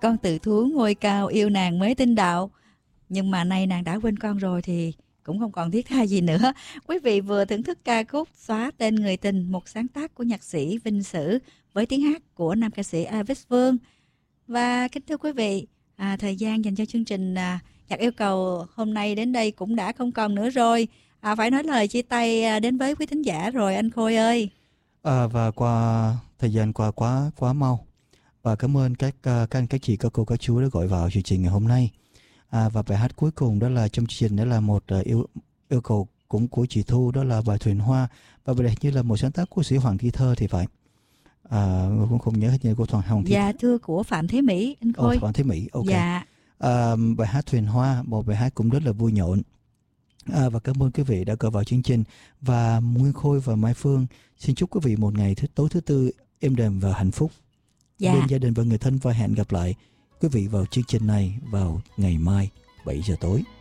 Con tự thú ngôi cao yêu nàng mới tin đạo. Nhưng mà nay nàng đã quên con rồi thì cũng không còn thiết tha gì nữa. Quý vị vừa thưởng thức ca khúc Xóa tên người tình, một sáng tác của nhạc sĩ Vinh Sử với tiếng hát của nam ca sĩ Avis Vương. Và kính thưa quý vị, thời gian dành cho chương trình Nhạc Yêu Cầu hôm nay đến đây cũng đã không còn nữa rồi. Phải nói lời chia tay đến với quý thính giả rồi anh Khôi ơi. Và thời gian qua quá mau. Và cảm ơn các anh, các chị, các cô, các chú đã gọi vào chương trình ngày hôm nay. Và bài hát cuối cùng đó là trong chương trình, đó là một yêu cầu cũng của chị Thu, đó là bài Thuyền Hoa. Và bài này như là một sáng tác của sĩ Hoàng Thi Thơ thì phải. Cũng không nhớ hết như của Hoàng Thi Thơ. Dạ thưa, của Phạm Thế Mỹ anh Khôi. Phạm Thế Mỹ, ok. Dạ. Bài hát Thuyền Hoa, một bài hát cũng rất là vui nhộn. Và cảm ơn quý vị đã gọi vào chương trình. Và Nguyên Khôi và Mai Phương xin chúc quý vị một ngày tối thứ Tư êm đềm và hạnh phúc bên gia đình và người thân, và hẹn gặp lại quý vị vào chương trình này vào ngày mai 7 giờ tối.